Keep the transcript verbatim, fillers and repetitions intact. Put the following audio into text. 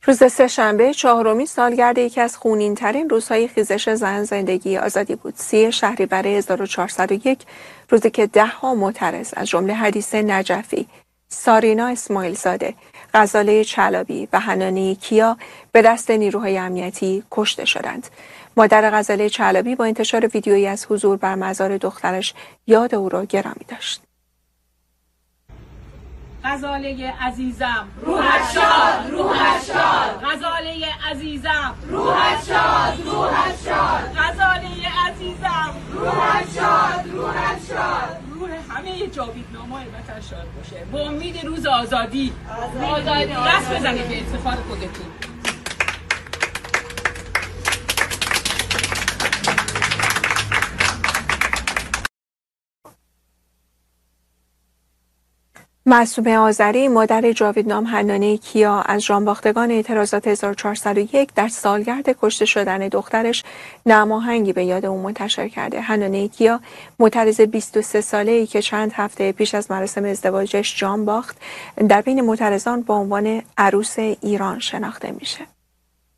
روز سه‌شنبه چهارمین سالگرد یکی از خونین‌ترین روزهای خیزش زن زندگی آزادی بود. سی شهریور هزار و چهارصد و یک، روزی که ده‌ها معترض از جمله حدیثه نجفی، سارینا اسماعیلزاده، غزاله چلابی و حنانه کیا به دست نیروهای امنیتی کشته شدند. مادر غزاله چلابی با انتشار ویدیویی از حضور بر مزار دخترش یاد او را گرامی داشت. غزاله عزیزم روحت شاد، روحت شاد. غزاله عزیزم روحت شاد، روحت شاد. غزاله عزیزم روحت شاد، روحت شاد. روح همه جاویدنامای وطن شاد باشه. با امید روز آزادی. آزادی. دست بزنید به افتخار خودتون. معصومه آذری، مادر جاویدنام حنانه کیا، از جانباختگان اعتراضات هزار و چهارصد و یک در سالگرد کشته شدن دخترش نماهنگی به یاد او منتشر کرده. حنانه کیا، معترض بیست و سه ساله‌ای که چند هفته پیش از مراسم ازدواجش جان باخت، در بین معترضان با عنوان عروس ایران شناخته میشه.